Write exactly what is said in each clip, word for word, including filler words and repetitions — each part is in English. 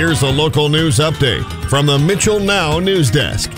Here's a local news update from the Mitchell Now News Desk.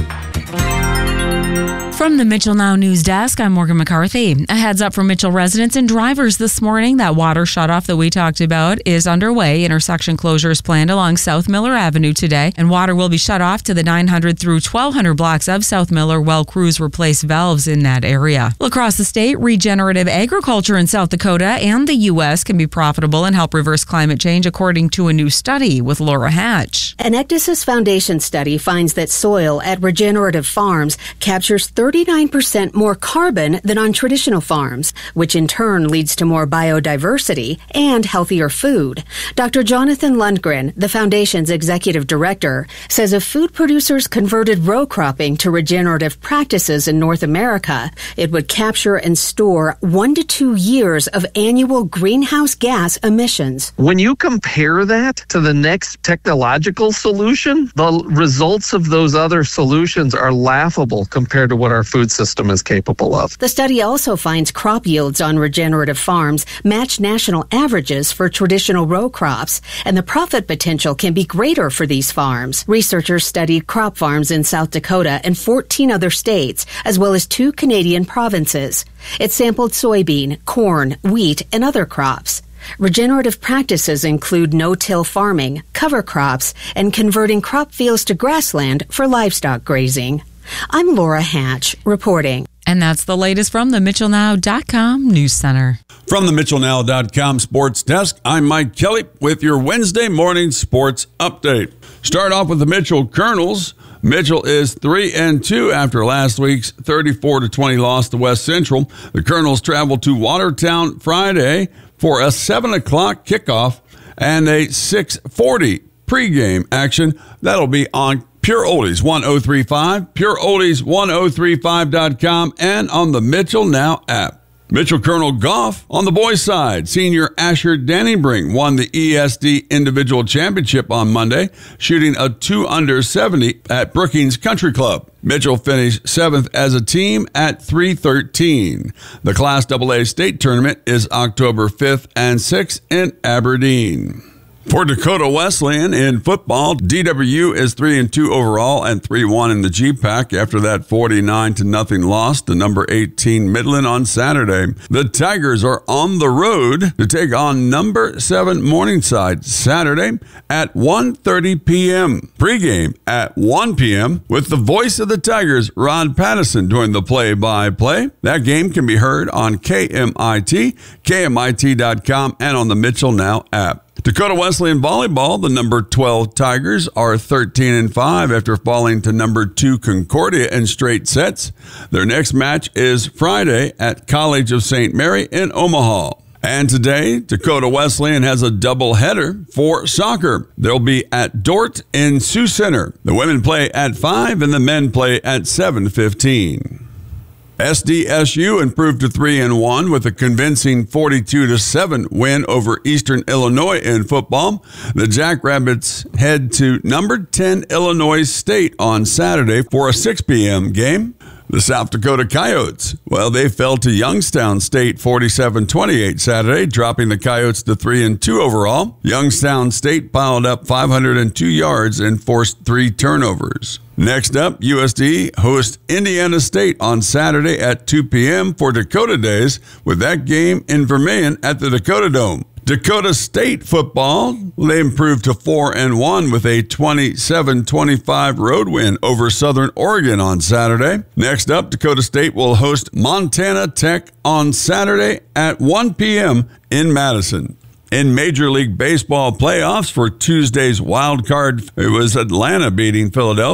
From the Mitchell Now News Desk, I'm Morgan McCarthy. A heads up for Mitchell residents and drivers this morning. That water shutoff that we talked about is underway. Intersection closures planned along South Miller Avenue today, and water will be shut off to the nine hundred through twelve hundred blocks of South Miller while crews replace valves in that area. Across the state, regenerative agriculture in South Dakota and the U S can be profitable and help reverse climate change, according to a new study with Laura Hatch. An Ecdysis Foundation study finds that soil at regenerative farms captures thirty-nine percent more carbon than on traditional farms, which in turn leads to more biodiversity and healthier food. Doctor Jonathan Lundgren, the foundation's executive director, says if food producers converted row cropping to regenerative practices in North America, it would capture and store one to two years of annual greenhouse gas emissions. When you compare that to the next technological solution, the results of those other solutions are laughable compared to what our food system is capable of. The study also finds crop yields on regenerative farms match national averages for traditional row crops, and the profit potential can be greater for these farms. Researchers studied crop farms in South Dakota and fourteen other states, as well as two Canadian provinces. It sampled soybean, corn, wheat, and other crops. Regenerative practices include no-till farming, cover crops, and converting crop fields to grassland for livestock grazing. I'm Laura Hatch, reporting. And that's the latest from the Mitchell Now dot com News Center. From the Mitchell Now dot com Sports Desk, I'm Mike Kelly with your Wednesday morning sports update. Start off with the Mitchell Colonels. Mitchell is three and two after last week's thirty-four to twenty loss to West Central. The Colonels travel to Watertown Friday for a seven o'clock kickoff and a six forty pregame action. That'll be on Pure Oldies one oh three point five, Pure Oldies one oh three five dot com, and on the Mitchell Now app. Mitchell Colonel Golf on the boys' side. Senior Asher Dannybring won the E S D Individual Championship on Monday, shooting a two under seventy at Brookings Country Club. Mitchell finished seventh as a team at three thirteen. The Class double A state tournament is October fifth and sixth in Aberdeen. For Dakota Wesleyan in football, D W is three and two overall and three one in the G PAC after that forty-nine to nothing loss to number eighteen Midland on Saturday. The Tigers are on the road to take on number seven Morningside Saturday at one thirty p.m. Pre-game at one p.m. with the voice of the Tigers, Rod Pattison, doing the play-by-play. That game can be heard on K M I T, K M I T dot com, and on the Mitchell Now app. Dakota Wesleyan volleyball, the number twelve Tigers are thirteen and five after falling to number two Concordia in straight sets. Their next match is Friday at College of Saint Mary in Omaha. And today, Dakota Wesleyan has a doubleheader for soccer. They'll be at Dort in Sioux Center. The women play at five and the men play at seven fifteen. S D S U improved to three and one with a convincing forty-two to seven win over Eastern Illinois in football. The Jackrabbits head to number ten Illinois State on Saturday for a six p.m. game. The South Dakota Coyotes, well, they fell to Youngstown State forty-seven twenty-eight Saturday, dropping the Coyotes to three and two overall. Youngstown State piled up five hundred two yards and forced three turnovers. Next up, U S D hosts Indiana State on Saturday at two p.m. for Dakota Days, with that game in Vermillion at the Dakota Dome. Dakota State football, they improved to four and one with a twenty-seven twenty-five road win over Southern Oregon on Saturday. Next up, Dakota State will host Montana Tech on Saturday at one p.m. in Madison. In Major League Baseball playoffs for Tuesday's wild card, it was Atlanta beating Philadelphia